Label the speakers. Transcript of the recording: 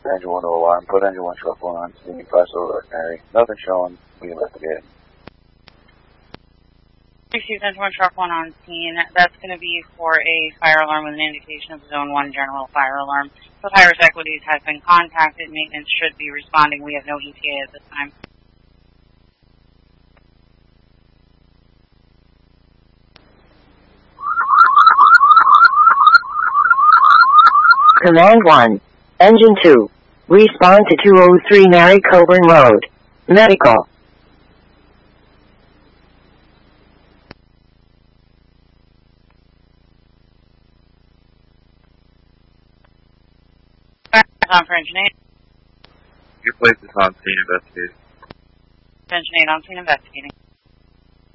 Speaker 1: Engine 1 to alarm. Put engine 1 truck 1 on scene. Flash over ordinary. Nothing showing. We investigate.
Speaker 2: Received engine 1 truck 1 on scene. That's going to be for a fire alarm with an indication of zone 1 general fire alarm. So High-Risk Equities has been contacted. Maintenance should be responding. We have no ETA at this time.
Speaker 3: Command 1. Engine 2. Respond to 203 Mary Coburn Road. Medical.
Speaker 2: On for Engine 8.
Speaker 4: Your place is on scene investigating.
Speaker 2: Engine 8 on scene investigating.